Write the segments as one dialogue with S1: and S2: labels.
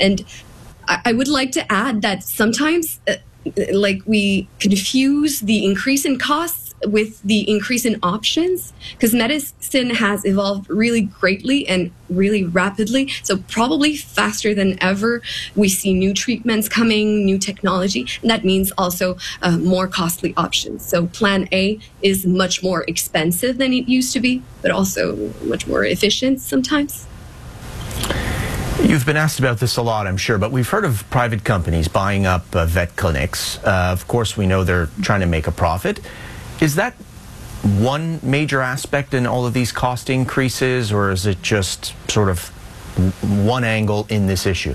S1: And I would like to add that sometimes we confuse the increase in costs with the increase in options, because medicine has evolved really greatly and really rapidly. So probably faster than ever, we see new treatments coming, new technology, and that means also more costly options. So Plan A is much more expensive than it used to be, but also much more efficient sometimes.
S2: You've been asked about this a lot, I'm sure, but we've heard of private companies buying up vet clinics. Of course, we know they're trying to make a profit. Is that one major aspect in all of these cost increases, or is it just sort of one angle in this issue?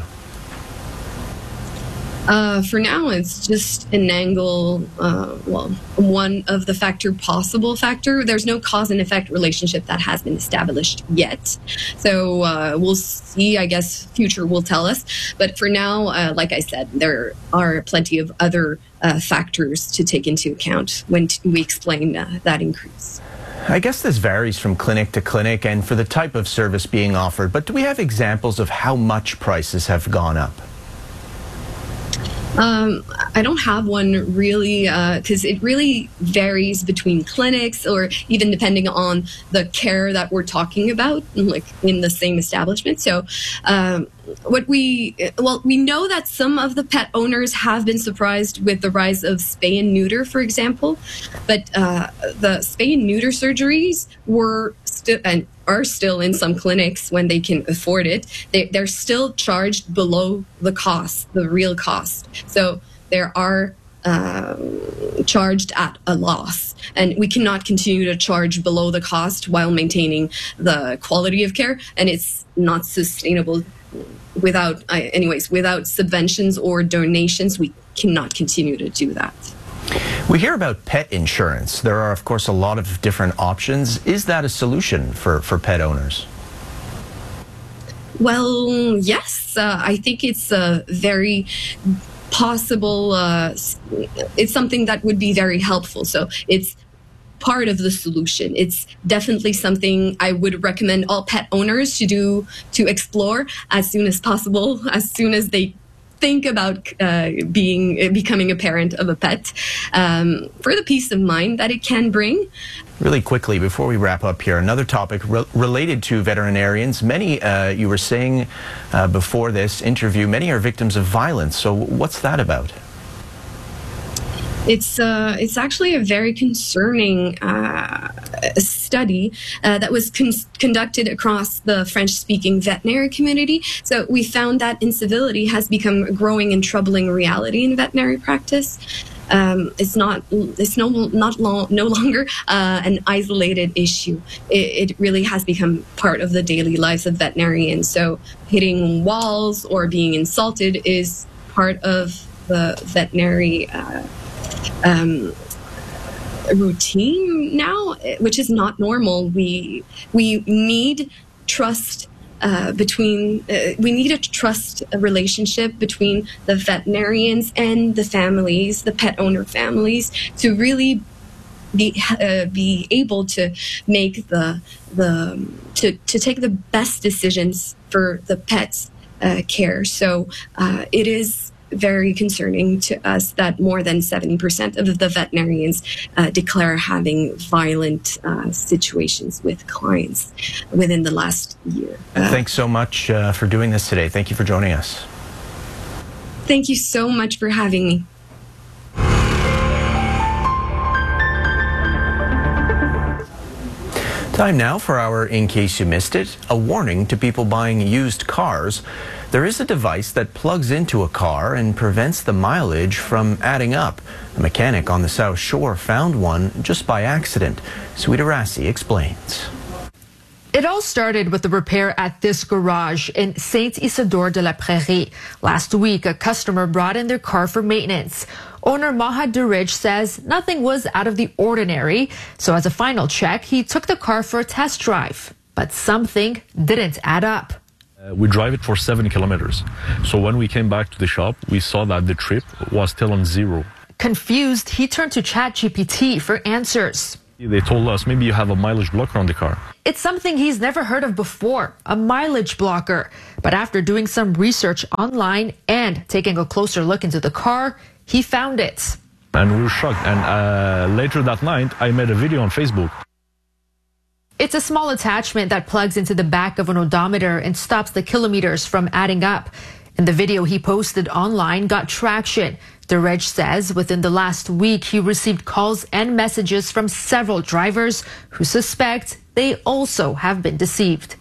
S1: For now, it's just an angle, one of the possible factor. There's no cause and effect relationship that has been established yet. So we'll see, I guess future will tell us. But for now, like I said, there are plenty of other factors to take into account when we explain that increase.
S2: I guess this varies from clinic to clinic and for the type of service being offered, but do we have examples of how much prices have gone up?
S1: I don't have one really, because it really varies between clinics, or even depending on the care that we're talking about, like in the same establishment. So we know that some of the pet owners have been surprised with the rise of spay and neuter, for example, but the spay and neuter surgeries were still and are still in some clinics when they can afford it. They're still charged below the cost, the real cost. So there are charged at a loss, and we cannot continue to charge below the cost while maintaining the quality of care, and it's not sustainable. Without subventions or donations, we cannot continue to do that.
S2: We hear about pet insurance. There are, of course, a lot of different options. Is that a solution for pet owners?
S1: Well, yes. I think it's a very possible, it's something that would be very helpful. So it's part of the solution. It's definitely something I would recommend all pet owners to explore as soon as possible, as soon as they think about becoming a parent of a pet, for the peace of mind that it can bring.
S2: Really quickly, before we wrap up here, another topic related to veterinarians. Many, you were saying before this interview, many are victims of violence. So what's that about?
S1: It's actually a very concerning study that was conducted across the French-speaking veterinary community. So we found that incivility has become a growing and troubling reality in veterinary practice. It's no longer an isolated issue. It really has become part of the daily lives of veterinarians. So hitting walls or being insulted is part of the veterinary routine now, which is not normal. We need trust we need a trust relationship between the veterinarians and the families, the pet owner families, to really be able to make to take the best decisions for the pet's care. So it is very concerning to us that more than 70% of the veterinarians declare having violent situations with clients within the last year.
S2: Thanks so much for doing this today. Thank you for joining us.
S1: Thank you so much for having me.
S2: Time now for our In Case You Missed It, a warning to people buying used cars. There is a device that plugs into a car and prevents the mileage from adding up. A mechanic on the South Shore found one just by accident. Suita Rassi explains.
S3: It all started with the repair at this garage in Saint-Isidore-de-la-Prairie. Last week, a customer brought in their car for maintenance. Owner Maha Durij says nothing was out of the ordinary. So as a final check, he took the car for a test drive. But something didn't add up.
S4: We drive it for 7 kilometers. So when we came back to the shop, we saw that the trip was still on 0.
S3: Confused, he turned to ChatGPT for answers.
S4: They told us maybe you have a mileage blocker on the car.
S3: It's something he's never heard of before, a mileage blocker. But after doing some research online and taking a closer look into the car, he found it.
S4: And we were shocked. And later that night, I made a video on Facebook.
S3: It's a small attachment that plugs into the back of an odometer and stops the kilometers from adding up. And the video he posted online got traction. Dereg says within the last week, he received calls and messages from several drivers who suspect they also have been deceived.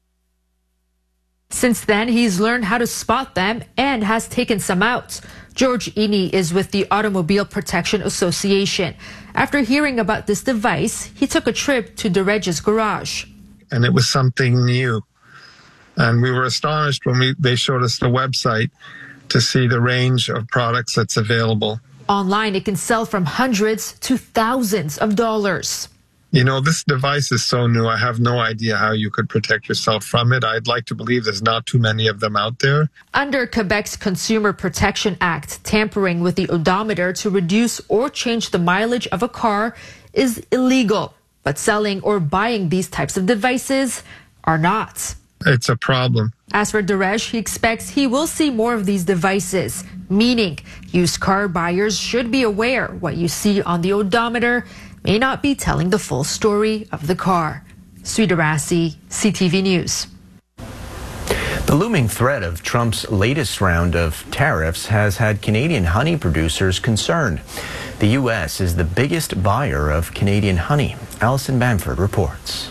S3: Since then, he's learned how to spot them and has taken some out. George Iny is with the Automobile Protection Association. After hearing about this device, he took a trip to Dereg's garage.
S5: And it was something new. And we were astonished when they showed us the website to see the range of products that's available.
S3: Online, it can sell from hundreds to thousands of dollars.
S5: You know, this device is so new, I have no idea how you could protect yourself from it. I'd like to believe there's not too many of them out there.
S3: Under Quebec's Consumer Protection Act, tampering with the odometer to reduce or change the mileage of a car is illegal. But selling or buying these types of devices are not.
S5: It's a problem.
S3: As for Dereg, he expects he will see more of these devices, meaning used car buyers should be aware what you see on the odometer may not be telling the full story of the car. Sui Darasi, CTV News.
S2: The looming threat of Trump's latest round of tariffs has had Canadian honey producers concerned. The U.S. is the biggest buyer of Canadian honey. Alison Bamford reports.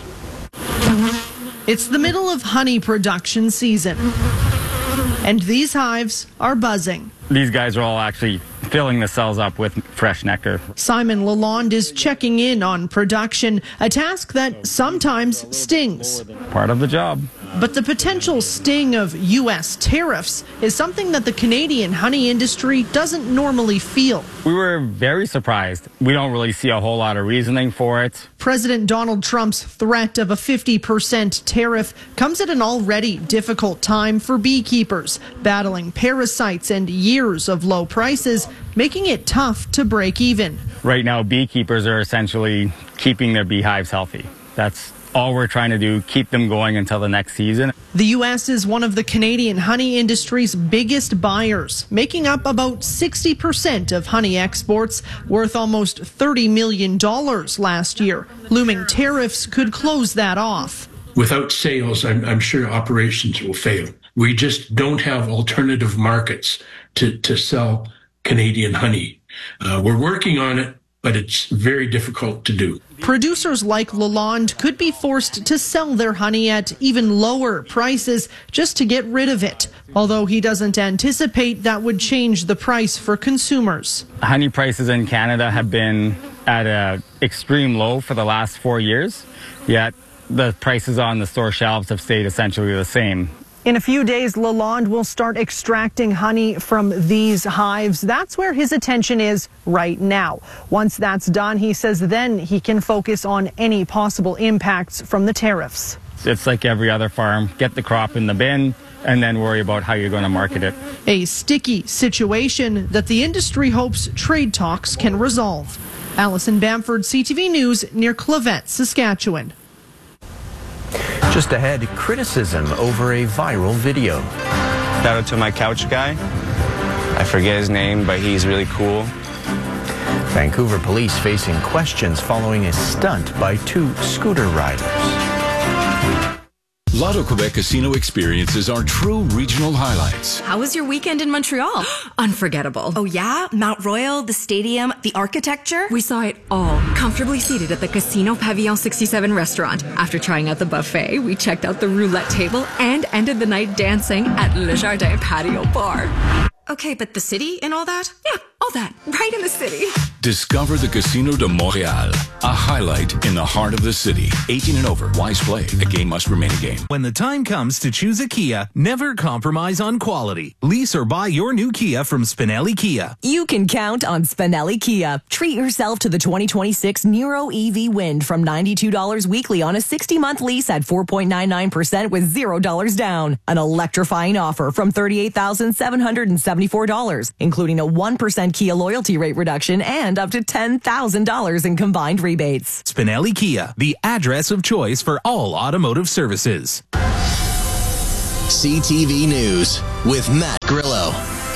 S6: It's the middle of honey production season, and these hives are buzzing.
S7: These guys are all actually filling the cells up with fresh nectar.
S6: Simon Lalonde is checking in on production, a task that sometimes stings.
S7: Part of the job.
S6: But the potential sting of U.S. tariffs is something that the Canadian honey industry doesn't normally feel.
S7: We were very surprised. We don't really see a whole lot of reasoning for it.
S6: President Donald Trump's threat of a 50% tariff comes at an already difficult time for beekeepers, battling parasites and years of low prices, making it tough to break even.
S7: Right now, beekeepers are essentially keeping their beehives healthy. That's all we're trying to do, keep them going until the next season.
S6: The U.S. is one of the Canadian honey industry's biggest buyers, making up about 60% of honey exports, worth almost $30 million last year. Looming tariffs could close that off.
S8: Without sales, I'm sure operations will fail. We just don't have alternative markets to sell Canadian honey. We're working on it, but it's very difficult to do.
S6: Producers like Lalonde could be forced to sell their honey at even lower prices just to get rid of it, although he doesn't anticipate that would change the price for consumers.
S7: Honey prices in Canada have been at an extreme low for the last 4 years, yet the prices on the store shelves have stayed essentially the same.
S6: In a few days, Lalonde will start extracting honey from these hives. That's where his attention is right now. Once that's done, he says then he can focus on any possible impacts from the tariffs.
S7: It's like every other farm. Get the crop in the bin and then worry about how you're going to market it.
S6: A sticky situation that the industry hopes trade talks can resolve. Alison Bamford, CTV News, near Clavet, Saskatchewan.
S2: Just ahead, criticism over a viral video.
S9: Shout out to my couch guy. I forget his name, but he's really cool.
S2: Vancouver police facing questions following a stunt by two scooter riders.
S10: Lotto Quebec casino experiences are true regional highlights.
S11: How was your weekend in Montreal? Unforgettable.
S12: Oh yeah? Mount Royal, the stadium, the architecture?
S11: We saw it all, comfortably seated at the Casino Pavillon 67 restaurant. After trying out the buffet, we checked out the roulette table and ended the night dancing at Le Jardin Patio Bar.
S12: Okay, but the city and all that?
S11: Yeah, all that, right in the city.
S10: Discover the Casino de Montréal, a highlight in the heart of the city. 18 and over, wise play. The game must remain a game.
S13: When the time comes to choose a Kia, never compromise on quality. Lease or buy your new Kia from Spinelli Kia.
S14: You can count on Spinelli Kia. Treat yourself to the 2026 Niro EV Wind from $92 weekly on a 60-month lease at 4.99% with $0 down. An electrifying offer from $38,774, including a 1% $1,000 Kia loyalty rate reduction and up to $10,000 in combined rebates.
S13: Spinelli Kia, the address of choice for all automotive services.
S15: CTV News with Matt Grillo.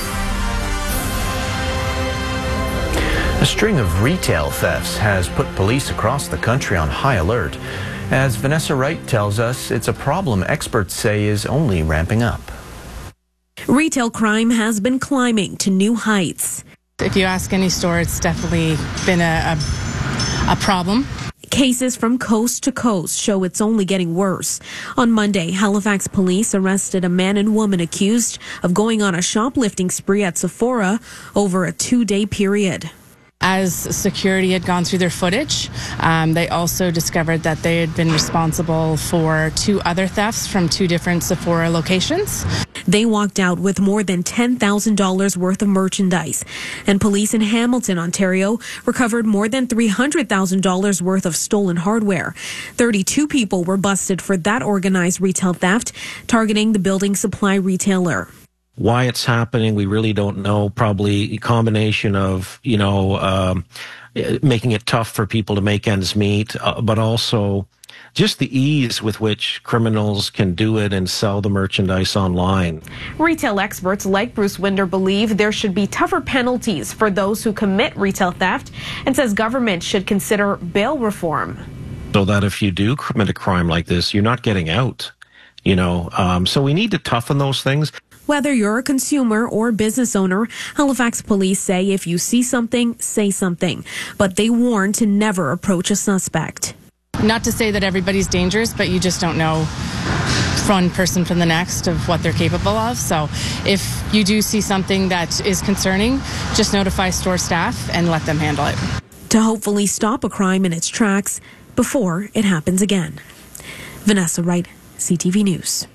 S2: A string of retail thefts has put police across the country on high alert. As Vanessa Wright tells us, it's a problem experts say is only ramping up.
S16: Retail crime has been climbing to new heights.
S17: If you ask any store, it's definitely been a problem.
S16: Cases from coast to coast show it's only getting worse. On Monday, Halifax police arrested a man and woman accused of going on a shoplifting spree at Sephora over a 2-day period.
S17: As security had gone through their footage, they also discovered that they had been responsible for 2 other thefts from 2 different Sephora locations.
S16: They walked out with more than $10,000 worth of merchandise, and police in Hamilton, Ontario, recovered more than $300,000 worth of stolen hardware. 32 people were busted for that organized retail theft, targeting the building supply retailer.
S18: Why it's happening, we really don't know. Probably a combination of, making it tough for people to make ends meet, but also just the ease with which criminals can do it and sell the merchandise online.
S16: Retail experts like Bruce Winder believe there should be tougher penalties for those who commit retail theft, and says government should consider bail reform.
S18: So that if you do commit a crime like this, you're not getting out, so we need to toughen those things.
S16: Whether you're a consumer or business owner, Halifax police say if you see something, say something. But they warn to never approach a suspect.
S17: Not to say that everybody's dangerous, but you just don't know one person from the next of what they're capable of. So if you do see something that is concerning, just notify store staff and let them handle it.
S16: To hopefully stop a crime in its tracks before it happens again. Vanessa Wright, CTV News.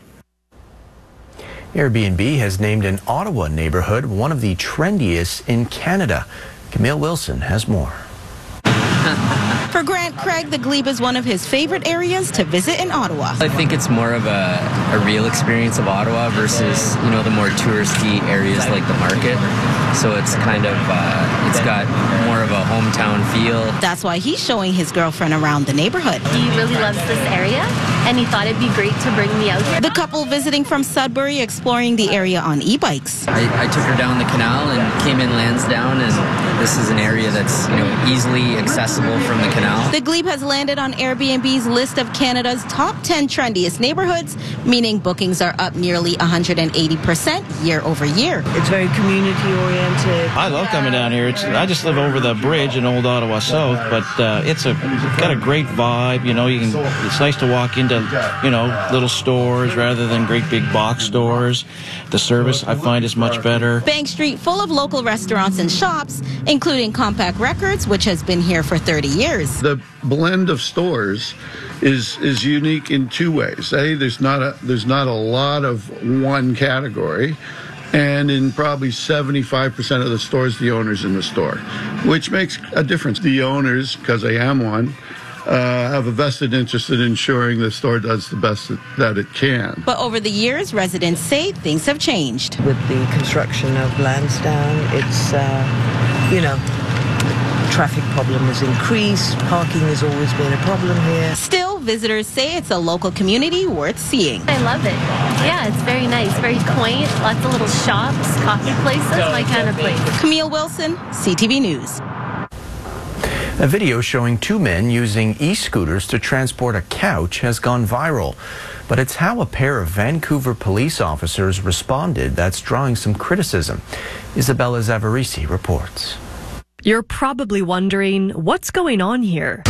S2: Airbnb has named an Ottawa neighborhood one of the trendiest in Canada. Camille Wilson has more.
S19: For Grant Craig, the Glebe is one of his favorite areas to visit in Ottawa.
S20: I think it's more of a real experience of Ottawa versus, the more touristy areas like the market. So it's kind of, it's got more of a hometown feel.
S19: That's why he's showing his girlfriend around the neighborhood.
S21: He really loves this area, and he thought it'd be great to bring me out here.
S19: The couple visiting from Sudbury exploring the area on e-bikes.
S20: I took her down the canal and came in Lansdowne, and this is an area that's, easily accessible from the canal.
S19: The Glebe has landed on Airbnb's list of Canada's top 10 trendiest neighborhoods, meaning bookings are up nearly 180% year over year.
S22: It's very community oriented.
S23: I love coming down here. I just live over the bridge in Old Ottawa South, but it's got a great vibe. It's nice to walk into, little stores rather than great big box stores. The service I find is much better.
S19: Bank Street full of local restaurants and shops, including Compact Records, which has been here for 30 years.
S24: The blend of stores is unique in 2 ways. There's not a lot of one category, and in probably 75% of the stores, the owner's in the store, which makes a difference. The owners, because I am one, have a vested interest in ensuring the store does the best that it can.
S19: But over the years, residents say things have changed.
S22: With the construction of Lansdowne, it's, traffic problem has increased. Parking has always been a problem here.
S19: Still, visitors say it's a local community worth seeing.
S21: I love it. Yeah, it's very nice, very quaint, lots of little shops, coffee places, my kind of place.
S19: Camille Wilson, CTV News.
S2: A video showing 2 men using e-scooters to transport a couch has gone viral. But it's how a pair of Vancouver police officers responded that's drawing some criticism. Isabella Zavarisi reports.
S25: You're probably wondering, what's going on here?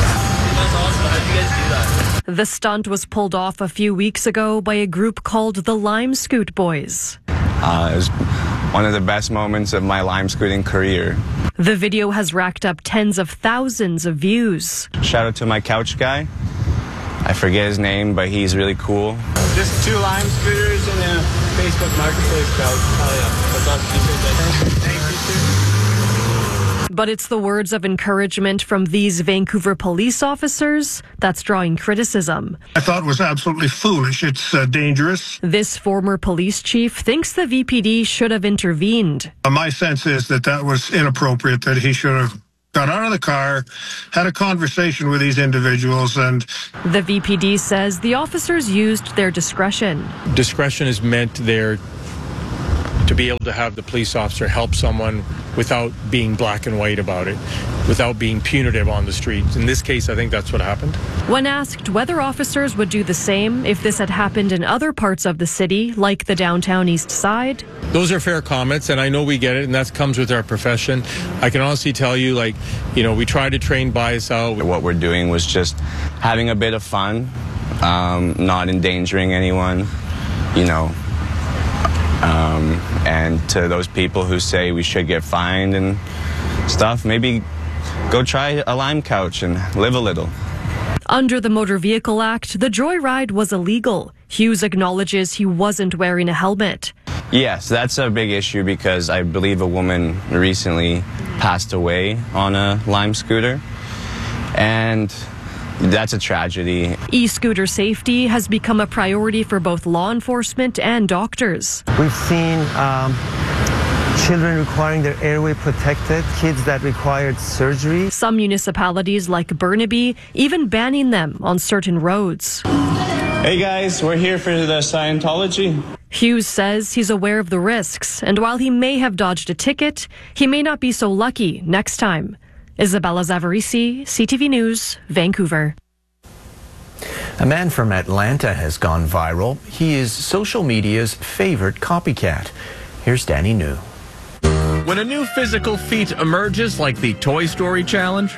S25: The stunt was pulled off a few weeks ago by a group called the Lime Scoot Boys.
S9: It was one of the best moments of my lime scooting career.
S25: The video has racked up tens of thousands of views.
S9: Shout out to my couch guy. I forget his name, but he's really cool.
S26: Just 2 lime scooters in a Facebook Marketplace crowd. Oh yeah, that's awesome. Thank you, sir.
S25: But it's the words of encouragement from these Vancouver police officers that's drawing criticism.
S1: I thought it was absolutely foolish. It's dangerous.
S25: This former police chief thinks the VPD should have intervened.
S1: My sense is that was inappropriate, that he should have got out of the car, had a conversation with these individuals, and...
S25: The VPD says the officers used their discretion.
S3: Discretion is meant there to be able to have the police officer help someone without being black and white about it, without being punitive on the streets. In this case, I think that's what happened.
S25: When asked whether officers would do the same if this had happened in other parts of the city, like the downtown east side.
S3: Those are fair comments, and I know we get it, and that comes with our profession. I can honestly tell you, we try to train bias out.
S9: What we're doing was just having a bit of fun, not endangering anyone, and to those people who say we should get fined and stuff, maybe go try a lime couch and live a little.
S25: Under the Motor Vehicle Act, the joyride was illegal. Hughes acknowledges he wasn't wearing a helmet.
S9: Yes, that's a big issue because I believe a woman recently passed away on a Lime scooter, and that's a tragedy.
S25: E-scooter safety has become a priority for both law enforcement and doctors.
S4: We've seen children requiring their airway protected, kids that required surgery.
S25: Some municipalities like Burnaby even banning them on certain roads.
S26: Hey guys, we're here for the Scientology.
S25: Hughes says he's aware of the risks, and while he may have dodged a ticket, he may not be so lucky next time. Isabella Zavarisi, CTV News, Vancouver.
S2: A man from Atlanta has gone viral. He is social media's favorite copycat. Here's Danny New.
S5: When a new physical feat emerges like the Toy Story Challenge,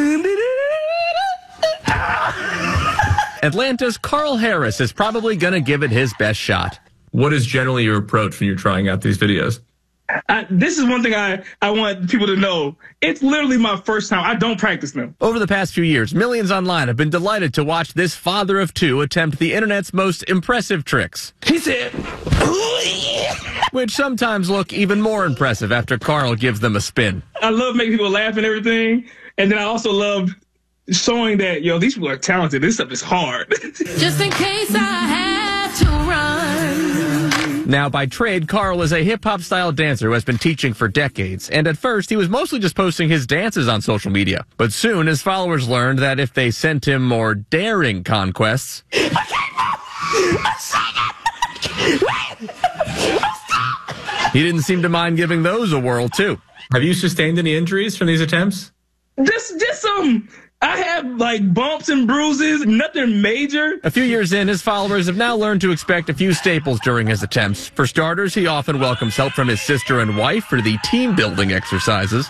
S5: Atlanta's Carl Harris is probably going to give it his best shot.
S7: What is generally your approach when you're trying out these videos?
S8: This is one thing I want people to know. It's literally my first time. I don't practice them.
S5: Over the past few years, millions online have been delighted to watch this father of two attempt the internet's most impressive tricks.
S8: He said,
S5: which sometimes look even more impressive after Carl gives them a spin.
S8: I love making people laugh and everything. And then I also love showing that, these people are talented. This stuff is hard.
S27: Just in case I had to run.
S5: Now, by trade, Carl is a hip-hop style dancer who has been teaching for decades. And at first, he was mostly just posting his dances on social media. But soon, his followers learned that if they sent him more daring conquests, he didn't seem to mind giving those a whirl, too.
S7: Have you sustained any injuries from these attempts?
S8: Just some. I have bumps and bruises, nothing major.
S5: A few years in, his followers have now learned to expect a few staples during his attempts. For starters, he often welcomes help from his sister and wife for the team building exercises.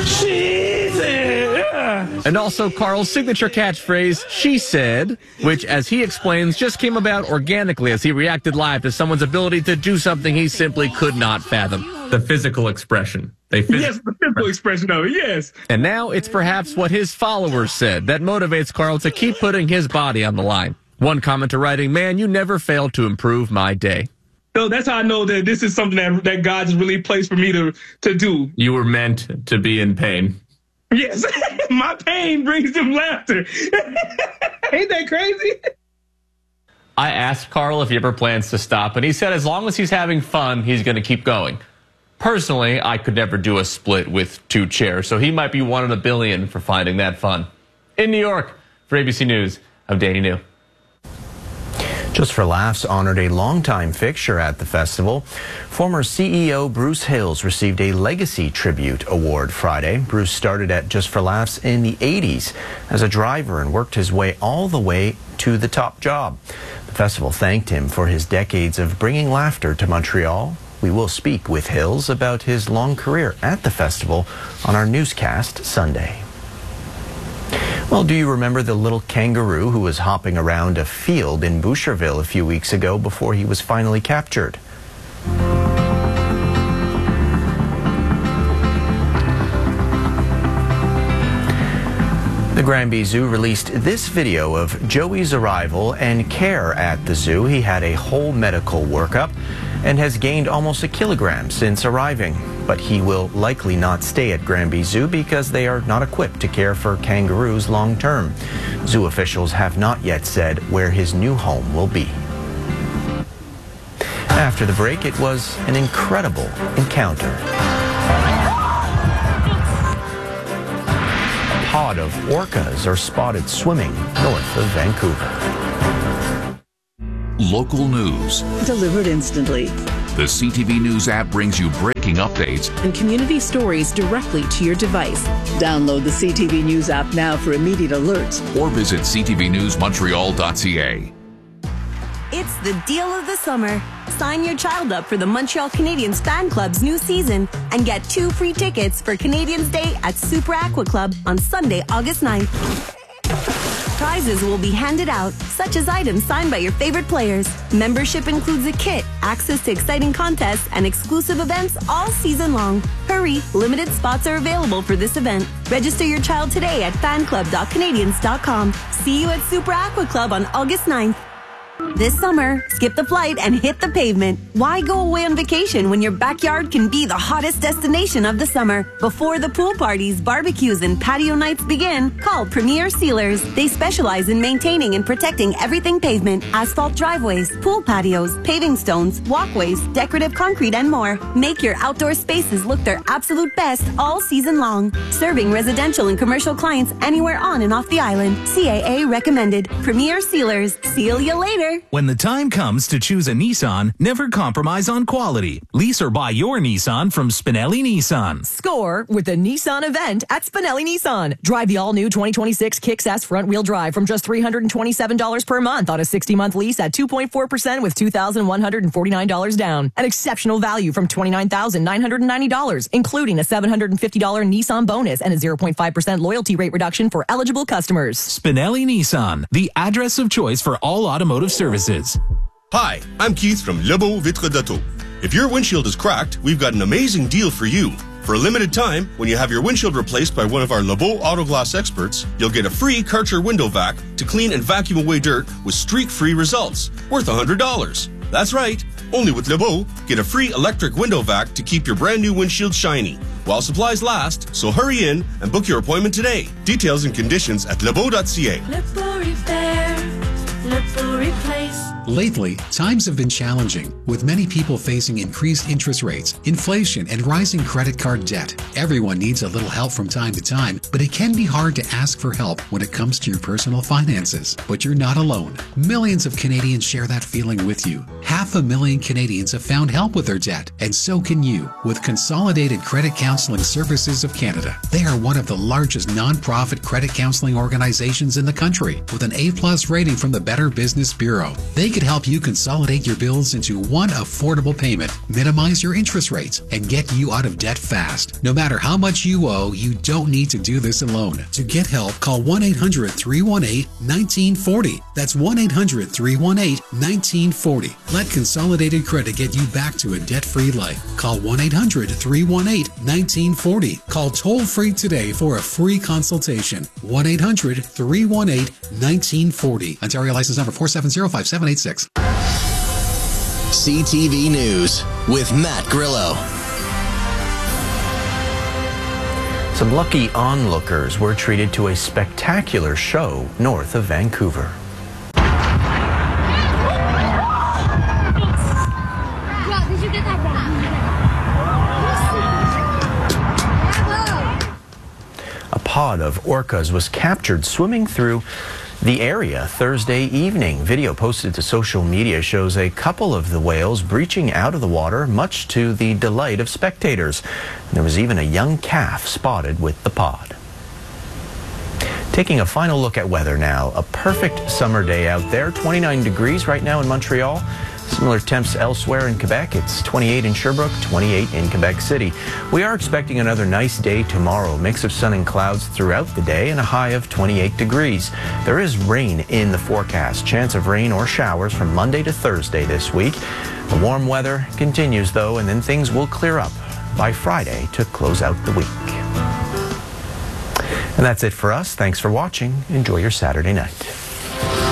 S5: And also Carl's signature catchphrase, "She said," which, as he explains, just came about organically as he reacted live to someone's ability to do something he simply could not fathom.
S7: The physical expression.
S8: Yes, the physical expression of it, yes.
S5: And now it's perhaps what his followers said that motivates Carl to keep putting his body on the line. One commenter writing, "Man, you never failed to improve my day."
S8: So that's how I know that this is something that God just really placed for me to do.
S7: You were meant to be in pain.
S8: Yes, my pain brings them laughter. Ain't that crazy?
S5: I asked Carl if he ever plans to stop, and he said as long as he's having fun, he's going to keep going. Personally, I could never do a split with two chairs, so he might be one in a billion for finding that fun. In New York, for ABC News, I'm Danny New.
S2: Just for Laughs honored a longtime fixture at the festival. Former CEO Bruce Hills received a Legacy Tribute Award Friday. Bruce started at Just for Laughs in the 80s as a driver and worked his way all the way to the top job. The festival thanked him for his decades of bringing laughter to Montreal. We will speak with Hills about his long career at the festival on our newscast Sunday. Well, do you remember the little kangaroo who was hopping around a field in Boucherville a few weeks ago before he was finally captured? The Granby Zoo released this video of Joey's arrival and care at the zoo. He had a whole medical workup. and has gained almost a kilogram since arriving. But he will likely not stay at Granby Zoo because they are not equipped to care for kangaroos long term. Zoo officials have not yet said where his new home will be. After the break, it was an incredible encounter. A pod of orcas are spotted swimming north of Vancouver.
S6: Local news.
S10: Delivered instantly.
S6: The CTV News app brings you breaking updates
S10: and community stories directly to your device. Download the CTV News app now for immediate alerts.
S6: Or visit ctvnewsmontreal.ca.
S11: It's the deal of the summer. Sign your child up for the Montreal Canadiens Fan Club's new season and get 2 free tickets for Canadiens Day at Super Aqua Club on Sunday, August 9th. Prizes will be handed out, such as items signed by your favorite players. Membership includes a kit, access to exciting contests, and exclusive events all season long. Hurry, limited spots are available for this event. Register your child today at fanclub.canadiens.com. See you at Super Aqua Club on August 9th. This summer, skip the flight and hit the pavement. Why go away on vacation when your backyard can be the hottest destination of the summer? Before the pool parties, barbecues, and patio nights begin, call Premier Sealers. They specialize in maintaining and protecting everything pavement, asphalt driveways, pool patios, paving stones, walkways, decorative concrete, and more. Make your outdoor spaces look their absolute best all season long. Serving residential and commercial clients anywhere on and off the island. CAA recommended. Premier Sealers. Seal you later.
S12: When the time comes to choose a Nissan, never compromise on quality. Lease or buy your Nissan from Spinelli Nissan.
S13: Score with the Nissan event at Spinelli Nissan. Drive the all-new 2026 Kicks S front-wheel drive from just $327 per month on a 60-month lease at 2.4% with $2,149 down. An exceptional value from $29,990, including a $750 Nissan bonus and a 0.5% loyalty rate reduction for eligible customers.
S12: Spinelli Nissan, the address of choice for all automotive services.
S14: Hi, I'm Keith from Lebeau Vitre d'Auto. If your windshield is cracked, we've got an amazing deal for you. For a limited time, when you have your windshield replaced by one of our Lebeau Auto Glass experts, you'll get a free Karcher window vac to clean and vacuum away dirt with streak-free results, worth $100. That's right, only with Lebeau, get a free electric window vac to keep your brand new windshield shiny while supplies last, so hurry in and book your appointment today. Details and conditions at lebeau.ca.
S27: Lebeau Repair, Lebeau Replace.
S15: Lately, times have been challenging, with many people facing increased interest rates, inflation, and rising credit card debt. Everyone needs a little help from time to time, but it can be hard to ask for help when it comes to your personal finances. But you're not alone. Millions of Canadians share that feeling with you. 500,000 Canadians have found help with their debt, and so can you, with Consolidated Credit Counseling Services of Canada. They are one of the largest non-profit credit counseling organizations in the country, with an A+ rating from the Better Business Bureau. They could help you consolidate your bills into one affordable payment, minimize your interest rates, and get you out of debt fast. No matter how much you owe, you don't need to do this alone. To get help, call 1-800-318-1940. That's 1-800-318-1940. Let Consolidated Credit get you back to a debt-free life. Call 1-800-318-1940. Call toll-free today for a free consultation. 1-800-318-1940. Ontario license number 4705786.
S28: CTV News with Matt Grillo.
S2: Some lucky onlookers were treated to a spectacular show north of Vancouver. A pod of orcas was captured swimming through the area Thursday evening. Video posted to social media shows a couple of the whales breaching out of the water, much to the delight of spectators. And there was even a young calf spotted with the pod. Taking a final look at weather now. A perfect summer day out there. 29 degrees right now in Montreal. Similar temps elsewhere in Quebec. It's 28 in Sherbrooke, 28 in Quebec City. We are expecting another nice day tomorrow. Mix of sun and clouds throughout the day and a high of 28 degrees. There is rain in the forecast. Chance of rain or showers from Monday to Thursday this week. The warm weather continues though, and then things will clear up by Friday to close out the week. And that's it for us. Thanks for watching. Enjoy your Saturday night.